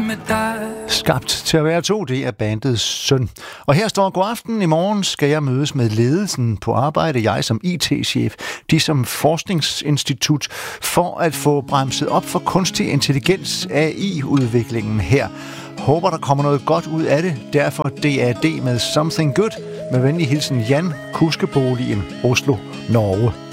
med dig. Skabt til at være to, det er bandets søn. Og her står god aften. I morgen skal jeg mødes med ledelsen på arbejde, jeg som IT-chef, de som forskningsinstitut, for at få bremset op for kunstig intelligens AI-udviklingen her. Håber, der kommer noget godt ud af det. Derfor DAD med Something Good. Med venlig hilsen Jan, Kuskeboligen, Oslo, Norge.